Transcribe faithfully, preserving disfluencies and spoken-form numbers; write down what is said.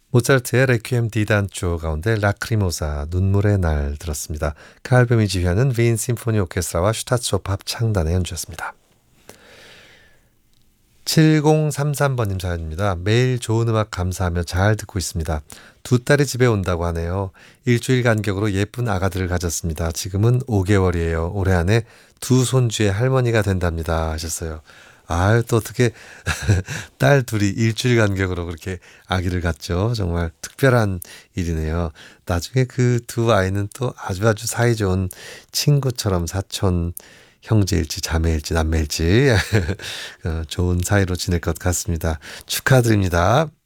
모차르트의 레퀴엠 D단조 가운데 라크리모사 눈물의 날 들었습니다. 칼범이 지휘하는 빈 심포니 오케스트라와 슈타츠호프 합창단의 연주였습니다. 칠공삼삼 번님 사연입니다. 매일 좋은 음악 감사하며 잘 듣고 있습니다. 두 딸이 집에 온다고 하네요. 일주일 간격으로 예쁜 아가들을 가졌습니다. 지금은 오 개월이에요. 올해 안에 두 손주의 할머니가 된답니다. 하셨어요. 아유, 또 어떻게 딸 둘이 일주일 간격으로 그렇게 아기를 갖죠. 정말 특별한 일이네요. 나중에 그 두 아이는 또 아주 아주 사이좋은 친구처럼 사촌 형제일지 자매일지 남매일지 어, 좋은 사이로 지낼 것 같습니다. 축하드립니다.